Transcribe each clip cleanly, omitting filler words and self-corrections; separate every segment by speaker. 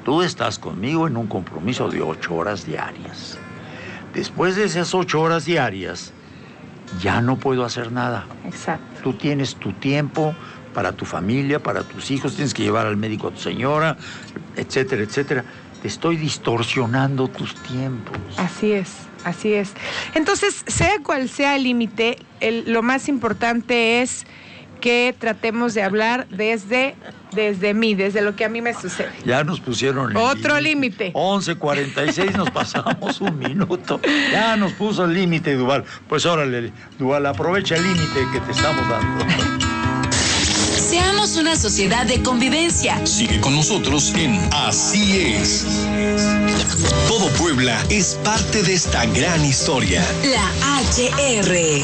Speaker 1: Tú estás conmigo en un compromiso de 8 horas diarias. Después de esas 8 horas diarias, ya no puedo hacer nada.
Speaker 2: Exacto.
Speaker 1: Tú tienes tu tiempo para tu familia, para tus hijos, tienes que llevar al médico a tu señora, etcétera, etcétera. Te estoy distorsionando tus tiempos.
Speaker 2: Así es, así es. Entonces, sea cual sea el límite, lo más importante es que tratemos de hablar desde mí, desde lo que a mí me sucede.
Speaker 1: Ya nos pusieron
Speaker 2: otro límite.
Speaker 1: 11:46, nos pasamos un minuto. Ya nos puso el límite, Duval. Pues órale, Duval, aprovecha el límite que te estamos dando.
Speaker 3: Seamos una sociedad de convivencia.
Speaker 4: Sigue con nosotros en Así es. Todo Puebla es parte de esta gran historia.
Speaker 3: La HR.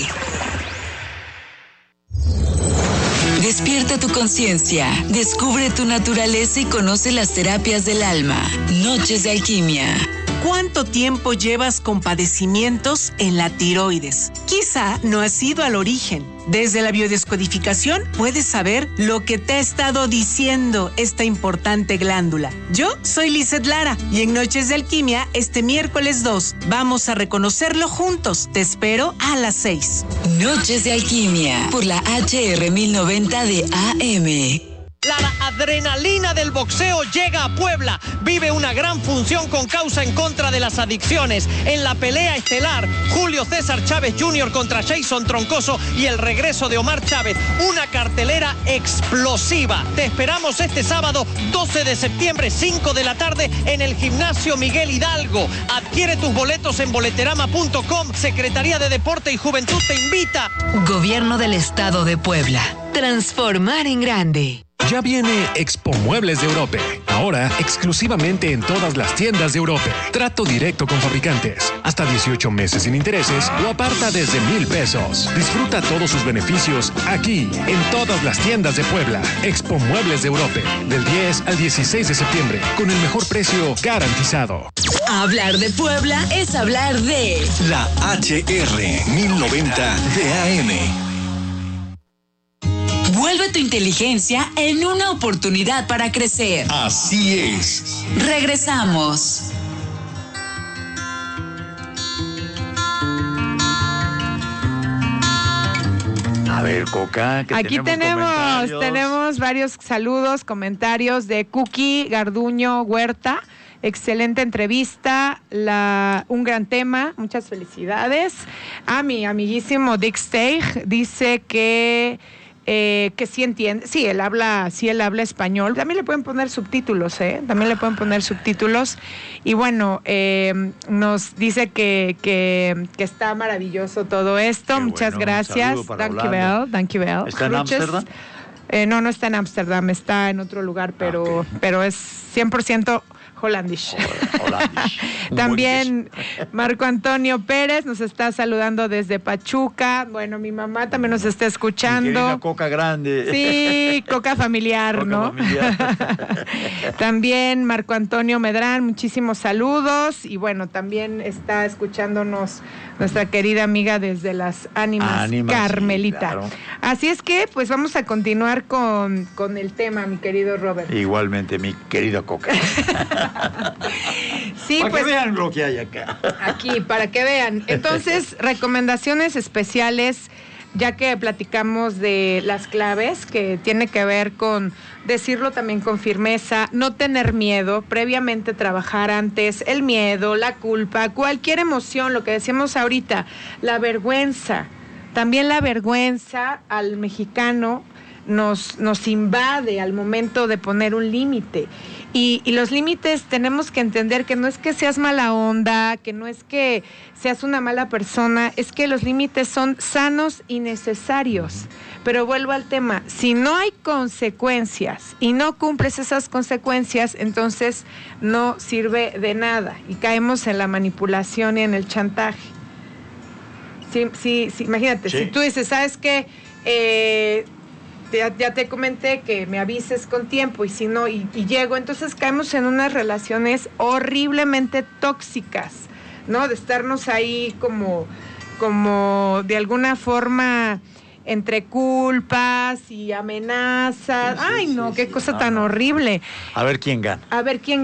Speaker 3: Despierta tu conciencia, descubre tu naturaleza y conoce las terapias del alma. Noches de alquimia.
Speaker 5: ¿Cuánto tiempo llevas con padecimientos en la tiroides? Quizá no has ido al origen. Desde la biodescodificación puedes saber lo que te ha estado diciendo esta importante glándula. Yo soy Lizeth Lara y en Noches de Alquimia, este miércoles 2, vamos a reconocerlo juntos. Te espero a las 6.
Speaker 3: Noches de Alquimia por la HR 1090 de AM.
Speaker 6: La adrenalina del boxeo llega a Puebla. Vive una gran función con causa en contra de las adicciones. En la pelea estelar, Julio César Chávez Jr. contra Jason Troncoso y el regreso de Omar Chávez. Una cartelera explosiva. Te esperamos este sábado 12 de septiembre, 5 de la tarde, en el Gimnasio Miguel Hidalgo. Adquiere tus boletos en boleterama.com. Secretaría de Deporte y Juventud te invita.
Speaker 3: Gobierno del Estado de Puebla. Transformar en grande.
Speaker 7: Ya viene Expo Muebles de Europe. Ahora exclusivamente en todas las tiendas de Europe. Trato directo con fabricantes. Hasta 18 meses sin intereses o aparta desde 1,000 pesos. Disfruta todos sus beneficios aquí, en todas las tiendas de Puebla. Expo Muebles de Europe. Del 10 al 16 de septiembre. Con el mejor precio garantizado.
Speaker 3: Hablar de Puebla es hablar de
Speaker 4: La HR 1090 de AM.
Speaker 3: Vuelve tu inteligencia en una oportunidad para crecer.
Speaker 4: Así es.
Speaker 3: Regresamos.
Speaker 1: A ver, Coca, que
Speaker 2: aquí tenemos varios saludos, comentarios de Cookie Garduño Huerta. Excelente entrevista, un gran tema, muchas felicidades. A mi amiguísimo Dick Steig dice que sí entiende, sí él habla español. También le pueden poner subtítulos, Y bueno, nos dice que está maravilloso todo esto. Muchas gracias. Dankjewel.
Speaker 1: ¿Está en Ámsterdam?
Speaker 2: No está en Ámsterdam, está en otro lugar, pero es 100% holandish. También Marco Antonio Pérez nos está saludando desde Pachuca. Bueno, mi mamá también nos está escuchando.
Speaker 1: Mi querida Coca grande.
Speaker 2: Sí, Coca familiar, Coca, ¿no? Familiar. También Marco Antonio Medrán, muchísimos saludos. Y bueno, también está escuchándonos nuestra querida amiga desde las Ánimas Carmelita. Sí, claro. Así es que, pues vamos a continuar con el tema, mi querido Robert.
Speaker 1: Igualmente, mi querida Coca.
Speaker 2: Sí,
Speaker 1: para que vean lo que hay acá.
Speaker 2: Aquí, para que vean. Entonces, recomendaciones especiales, ya que platicamos de las claves, que tiene que ver con decirlo también con firmeza, no tener miedo, previamente trabajar antes el miedo, la culpa, cualquier emoción, lo que decíamos ahorita, la vergüenza. También la vergüenza al mexicano nos invade al momento de poner un límite. Y los límites tenemos que entender que no es que seas mala onda, que no es que seas una mala persona, es que los límites son sanos y necesarios. Pero vuelvo al tema, si no hay consecuencias y no cumples esas consecuencias, entonces no sirve de nada y caemos en la manipulación y en el chantaje. Sí, imagínate, sí. Si tú dices, ¿sabes qué? Ya te comenté que me avises con tiempo y si no, y llego, entonces caemos en unas relaciones horriblemente tóxicas, ¿no? De estarnos ahí como de alguna forma entre culpas y amenazas. Sí, ay, no, qué cosa tan horrible.
Speaker 1: A ver quién gana.